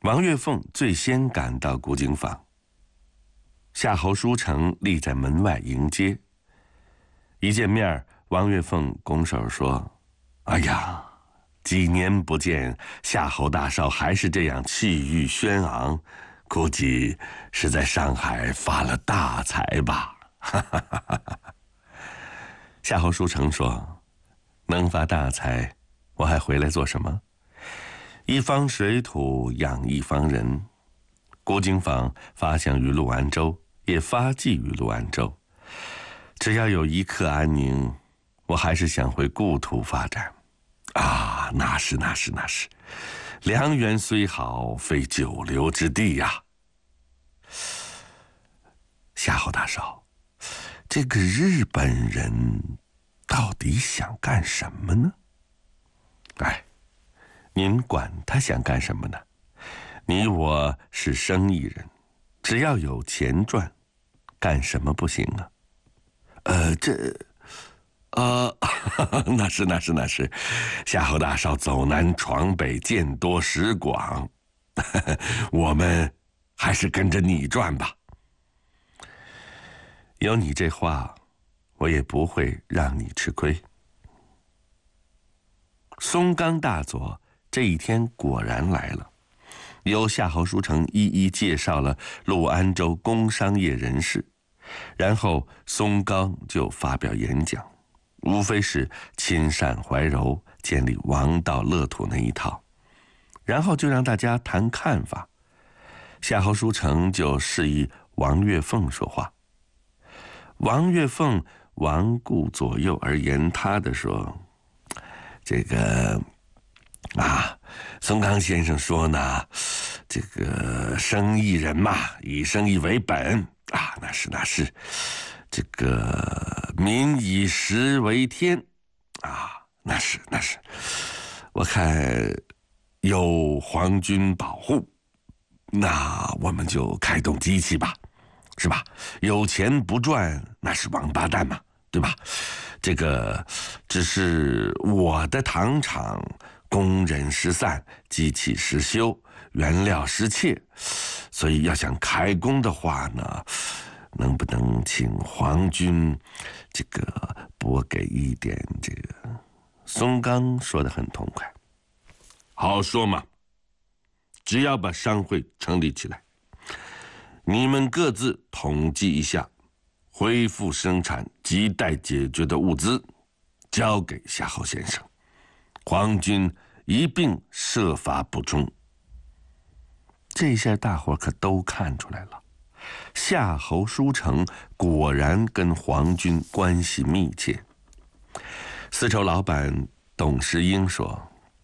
王月凤最先赶到古井坊，夏侯书成立在门外迎接。一见面，王月凤拱手说：“哎呀，几年不见，夏侯大少还是这样气宇轩昂，估计是在上海发了大财吧。”夏侯书成说：“能发大财，我还回来做什么？一方水土养一方人。古井坊发祥于陆安州，也发迹于陆安州。只要有一刻安宁，我还是想回故土发展。啊，那是，良缘虽好，非久留之地呀。”夏侯大少，这个日本人到底想干什么呢？您管他想干什么呢？你我是生意人，只要有钱赚，干什么不行啊？那是，夏侯大少走南闯北，见多识广，我们还是跟着你赚吧。有你这话，我也不会让你吃亏。松冈大佐这一天果然来了，由夏侯书成一一介绍了陆安州工商业人士，然后松冈就发表演讲，无非是亲善怀柔，建立王道乐土那一套，然后就让大家谈看法。夏侯书成就示意王月凤说话，王月凤环顾左右而言他的说：“这个松冈先生说呢，这个生意人嘛，以生意为本啊，那是，这个民以食为天啊，那是，我看有皇军保护，那我们就开动机器吧，是吧？有钱不赚，那是王八蛋嘛，对吧？这个只是我的糖厂工人失散，机器失修，原料失窃，所以要想开工的话呢，能不能请皇军这个拨给一点这个？”松冈说得很痛快：“好说嘛，只要把商会成立起来，你们各自统计一下，恢复生产亟待解决的物资，交给夏侯先生，皇军一并设法补充。”这下大伙可都看出来了，夏侯书成果然跟皇军关系密切。丝绸老板董世英说：“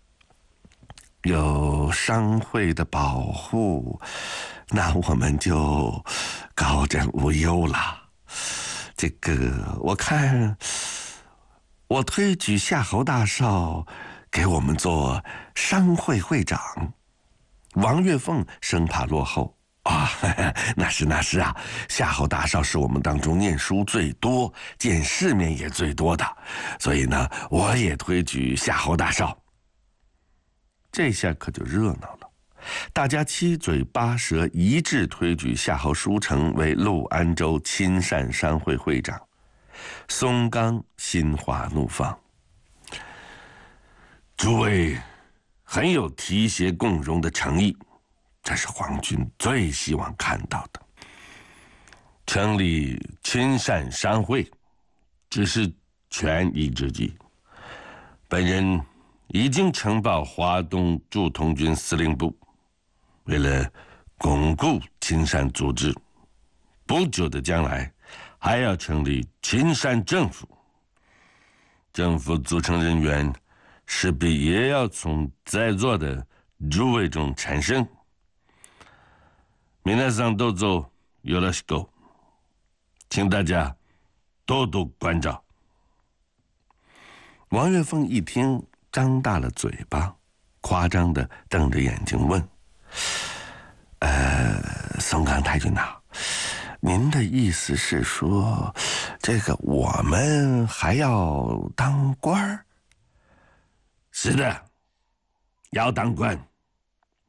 有商会的保护，那我们就高枕无忧了。这个我看，我推举夏侯大少给我们做商会会长。”王月凤生怕落后啊，那是啊，夏侯大少是我们当中念书最多、见世面也最多的，所以呢，我也推举夏侯大少。这下可就热闹了，大家七嘴八舌一致推举夏侯书成为陆安州亲善商会会长。松冈心花怒放：“诸位很有提携共荣的诚意，这是皇军最希望看到的。成立亲善商会只是权宜之计，本人已经呈报华东驻童军司令部，为了巩固亲善组织，不久的将来还要成立亲善政府。政府组成人员势必也要从在座的诸位中产生。皆さんどうぞよろしく，请大家多多关照。”王月凤一听，张大了嘴巴，夸张的瞪着眼睛问：“松冈太君呐，您的意思是说，这个我们还要当官儿？”“是的，要当官。